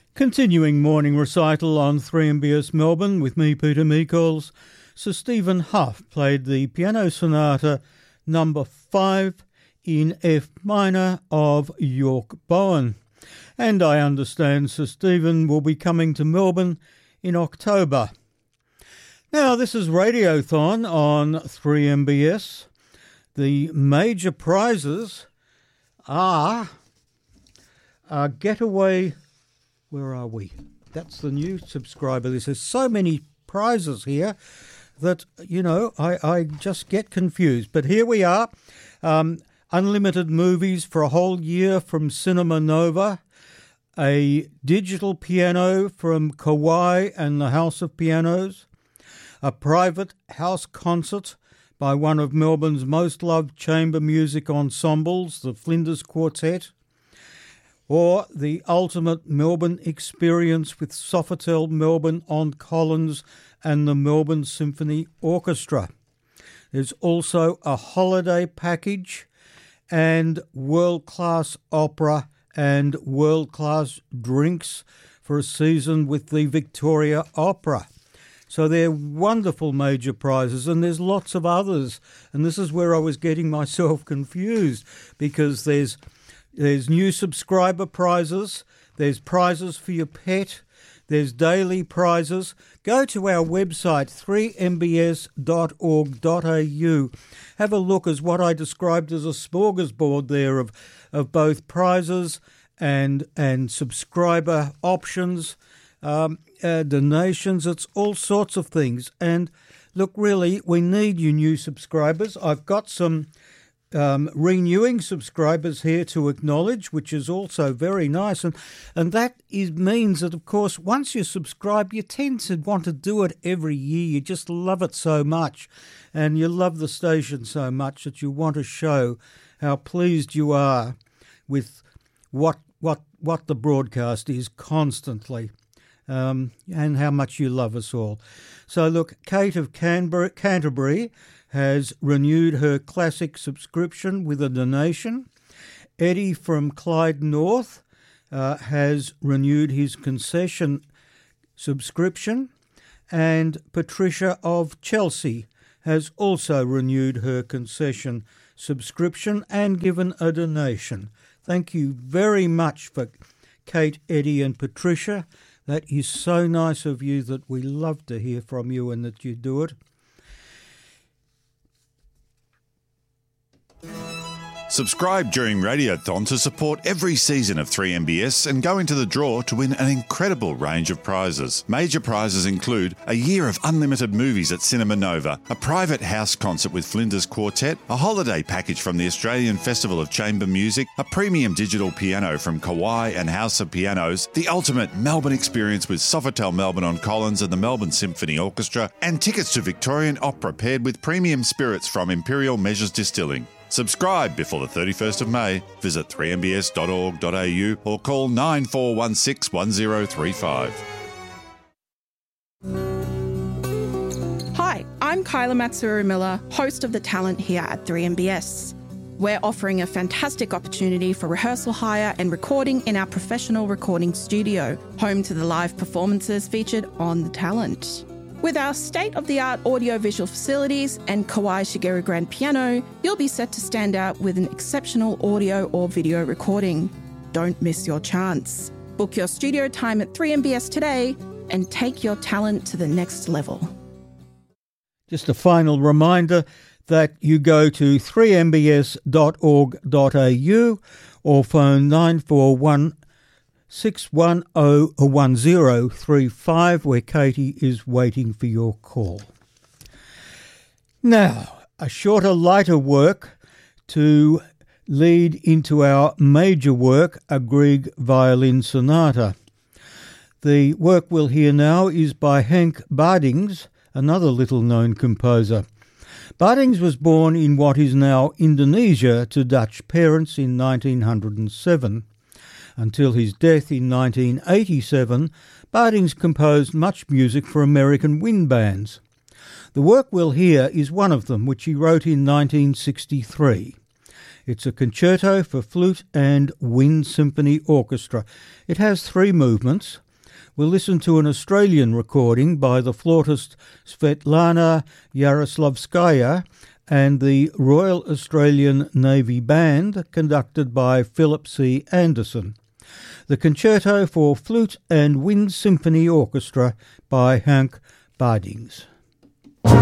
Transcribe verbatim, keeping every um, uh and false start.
Continuing morning recital on three M B S Melbourne with me, Peter Meikles. Sir Stephen Hough played the piano sonata number five in F minor of York Bowen. And I understand Sir Stephen will be coming to Melbourne in October. Now, this is Radiothon on three M B S. The major prizes are a getaway... Where are we? That's the new subscriber. There's so many prizes here that, you know, I, I just get confused. But here we are. Um, unlimited movies for a whole year from Cinema Nova. A digital piano from Kawai and the House of Pianos. A private house concert by one of Melbourne's most loved chamber music ensembles, the Flinders Quartet. Or the ultimate Melbourne experience with Sofitel Melbourne on Collins and the Melbourne Symphony Orchestra. There's also a holiday package and world-class opera and world-class drinks for a season with the Victoria Opera. So they're wonderful major prizes, and there's lots of others. And this is where I was getting myself confused, because there's There's new subscriber prizes, there's prizes for your pet, there's daily prizes. Go to our website, three m b s dot org dot a u. Have a look as what I described as a smorgasbord there of, of both prizes and, and subscriber options, um, uh, donations. It's all sorts of things. And look, really, we need you new subscribers. I've got some... Um, renewing subscribers here to acknowledge, which is also very nice. And, and that is, means that, of course, once you subscribe, you tend to want to do it every year. You just love it so much, and you love the station so much that you want to show how pleased you are with what what what the broadcast is constantly, um, and how much you love us all. So, look, Kate of Canberra, Canterbury has renewed her classic subscription with a donation. Eddie from Clyde North uh, has renewed his concession subscription. And Patricia of Chelsea has also renewed her concession subscription and given a donation. Thank you very much for Kate, Eddie and Patricia. That is so nice of you, that we love to hear from you and that you do it. Subscribe during Radiothon to support every season of three M B S and go into the draw to win an incredible range of prizes. Major prizes include a year of unlimited movies at Cinema Nova, a private house concert with Flinders Quartet, a holiday package from the Australian Festival of Chamber Music, a premium digital piano from Kawai and House of Pianos, the ultimate Melbourne experience with Sofitel Melbourne on Collins and the Melbourne Symphony Orchestra, and tickets to Victorian Opera paired with premium spirits from Imperial Measures Distilling. Subscribe before the thirty-first of May. Visit three m b s dot org dot a u or call nine four one six one zero three five. Hi, I'm Kyla Matsuru-Miller, host of The Talent here at three M B S. We're offering a fantastic opportunity for rehearsal hire and recording in our professional recording studio, home to the live performances featured on The Talent. With our state-of-the-art audio-visual facilities and Kawai Shigeru Grand Piano, you'll be set to stand out with an exceptional audio or video recording. Don't miss your chance. Book your studio time at three M B S today and take your talent to the next level. Just a final reminder that you go to three m b s dot org dot a u or phone nine four one six one zero one zero three five, where Katie is waiting for your call. Now, a shorter, lighter work to lead into our major work, a Grieg violin sonata. The work we'll hear now is by Henk Bardings, another little-known composer. Bardings was born in what is now Indonesia to Dutch parents in nineteen oh seven. Until his death in nineteen eighty-seven, Bardings composed much music for American wind bands. The work we'll hear is one of them, which he wrote in nineteen sixty-three. It's a concerto for flute and wind symphony orchestra. It has three movements. We'll listen to an Australian recording by the flautist Svetlana Yaroslavskaya and the Royal Australian Navy Band, conducted by Philip C. Anderson. The Concerto for Flute and Wind Symphony Orchestra by Hank Bardings.